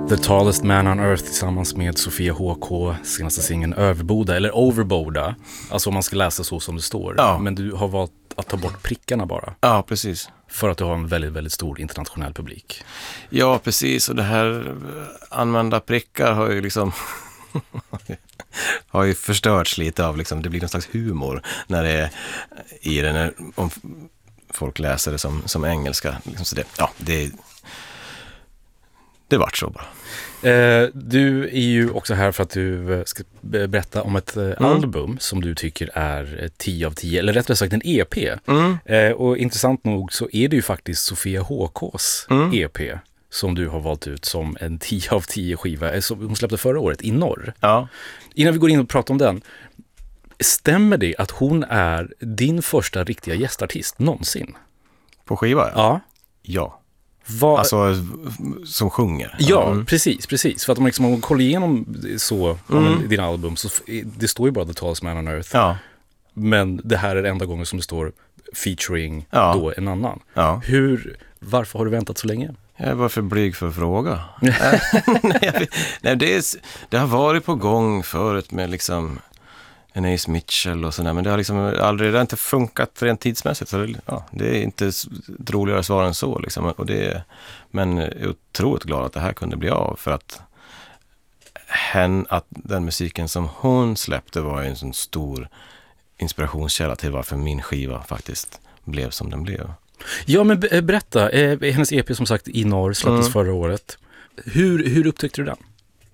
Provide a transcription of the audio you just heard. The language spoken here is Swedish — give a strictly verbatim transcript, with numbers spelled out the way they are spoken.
The Tallest Man on Earth tillsammans med Sofia H K, senaste singeln Överboda eller Overboda, alltså om man ska läsa så som det står. Ja. Men du har valt att ta bort prickarna bara. Ja, precis. För att du har en väldigt, väldigt stor internationell publik. Ja, precis. Och det här använda prickar har ju liksom har ju förstörts lite av liksom, det blir någon slags humor när det är i den när, om folk läser det som, som engelska. Liksom, så det, ja, det det vart så bara. Eh, du är ju också här för att du ska berätta om ett eh, mm. album som du tycker är tio av tio, eller rättare sagt en E P. Mm. Eh, och intressant nog så är det ju faktiskt Sofia H K:s mm. E P som du har valt ut som en tio av tio skiva som hon släppte förra året i norr. Ja. Innan vi går in och pratar om den, stämmer det att hon är din första riktiga gästartist någonsin? På skiva? Ja. Ja. Vad... Alltså, som sjunger. Ja, mm. precis, precis. För att om man liksom kollar igenom så om mm. din album så det står ju bara The Tallest Man on Earth. Ja. Men det här är det enda gången som det står featuring ja. då en annan. Ja. Hur, varför har du väntat så länge? Jag var för blyg för att fråga. nej, nej, det, är, det har varit på gång förut med liksom en Ace Mitchell och sådär, men det har liksom aldrig, det har inte funkat rent tidsmässigt, så det, ja, det är inte ett roligare svar än så liksom, och det, men jag är otroligt glad att det här kunde bli av, för att hen, att den musiken som hon släppte var en sån stor inspirationskälla till varför min skiva faktiskt blev som den blev. Ja, men berätta, hennes E P som sagt i norr släpptes mm. förra året. Hur, hur upptäckte du den?